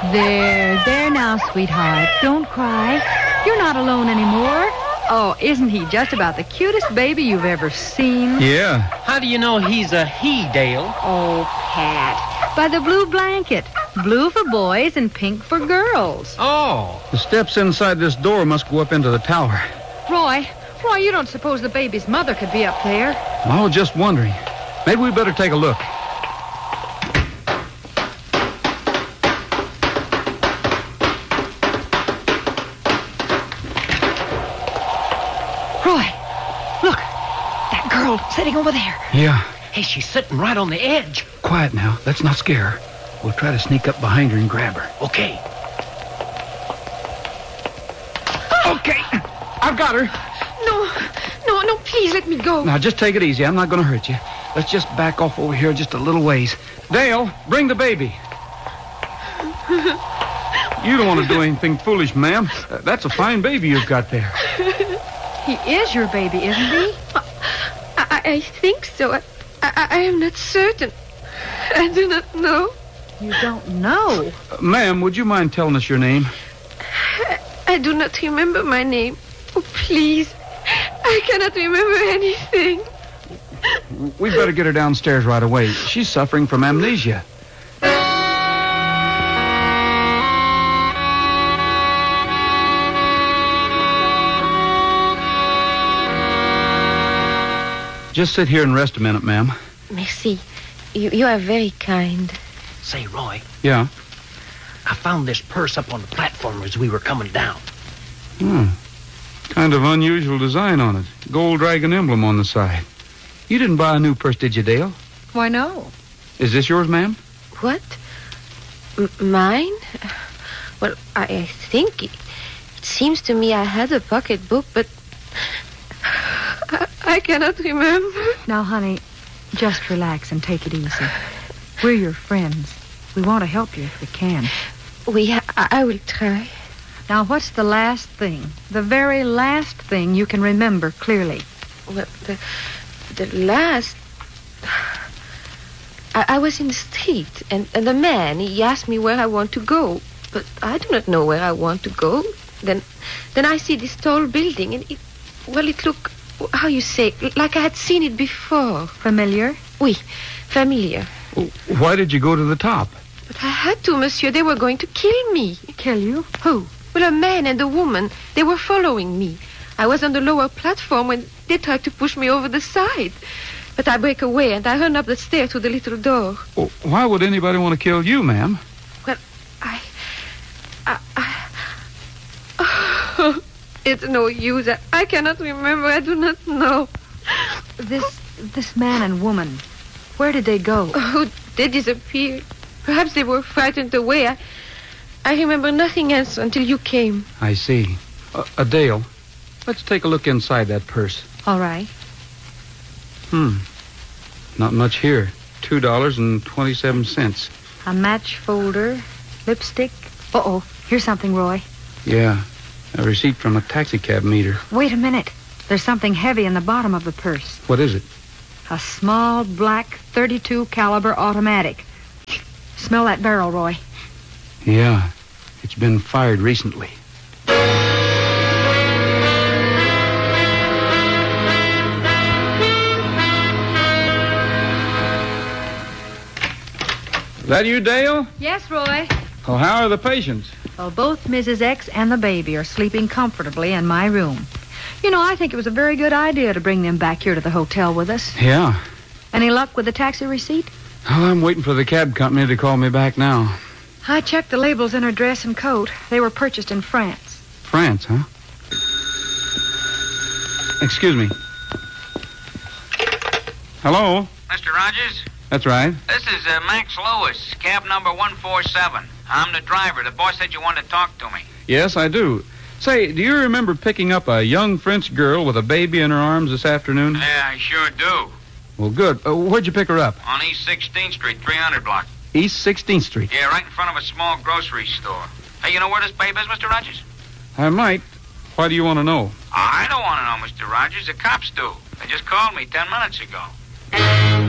There now, sweetheart. Don't cry. You're not alone anymore. Oh, isn't he just about the cutest baby you've ever seen? Yeah. How do you know he's a he, Dale? Oh, Pat. By the blue blanket. Blue for boys and pink for girls. Oh. The steps inside this door must go up into the tower. Roy, you don't suppose the baby's mother could be up there? I was just wondering. Maybe we better take a look. Roy, look. That girl sitting over there. Yeah. Hey, she's sitting right on the edge. Quiet now. Let's not scare her. We'll try to sneak up behind her and grab her. Okay. Okay. I've got her. No, please let me go. Now, just take it easy. I'm not going to hurt you. Let's just back off over here just a little ways. Dale, bring the baby. You don't want to do anything foolish, ma'am. That's a fine baby you've got there. He is your baby, isn't he? I think so. I am not certain. I do not know. You don't know. Ma'am, would you mind telling us your name? I do not remember my name. Oh, please. I cannot remember anything. We'd better get her downstairs right away. She's suffering from amnesia. Just sit here and rest a minute, ma'am. Merci. You are very kind. Say, Roy, Yeah? I found this purse up on the platform as we were coming down. Kind of unusual design on it. Gold dragon emblem on the side. You didn't buy a new purse, did you, Dale? Why, no. Is this yours, ma'am? What? Mine? Well, I think it seems to me I had a pocketbook, but I cannot remember. Now, honey, just relax and take it easy. We're your friends. We want to help you if we can. I will try. Now, what's the last thing, the very last thing you can remember clearly? Well, the last... I was in the street, and the man, he asked me where I want to go. But I do not know where I want to go. Then I see this tall building, and it looked, how you say, like I had seen it before. Familiar? Oui, familiar. Why did you go to the top? But I had to, monsieur. They were going to kill me. Kill you? Who? Well, a man and a woman. They were following me. I was on the lower platform when they tried to push me over the side. But I break away and I run up the stair to the little door. Oh, why would anybody want to kill you, ma'am? Well, Oh, it's no use. I cannot remember. I do not know. This man and woman, where did they go? Oh, they disappeared. Perhaps they were frightened away. I remember nothing else until you came. I see. Dale, let's take a look inside that purse. All right. Not much here. $2.27. A match folder, lipstick. Uh-oh, here's something, Roy. Yeah, a receipt from a taxicab meter. Wait a minute. There's something heavy in the bottom of the purse. What is it? A small black .32 caliber automatic. Smell that barrel, Roy. Yeah, it's been fired recently. That you, Dale? Yes, Roy. Oh, how are the patients? Well, both Mrs. X and the baby are sleeping comfortably in my room. You know, I think it was a very good idea to bring them back here to the hotel with us. Yeah. Any luck with the taxi receipt? Oh, I'm waiting for the cab company to call me back now. I checked the labels in her dress and coat. They were purchased in France. France, huh? Excuse me. Hello? Mr. Rogers? That's right. This is Max Lewis, cab number 147. I'm the driver. The boss said you wanted to talk to me. Yes, I do. Say, do you remember picking up a young French girl with a baby in her arms this afternoon? Yeah, I sure do. Well, good. Where'd you pick her up? On East 16th Street, 300 block. East 16th Street. Yeah, right in front of a small grocery store. Hey, you know where this babe is, Mr. Rogers? I might. Why do you want to know? I don't want to know, Mr. Rogers. The cops do. They just called me 10 minutes ago.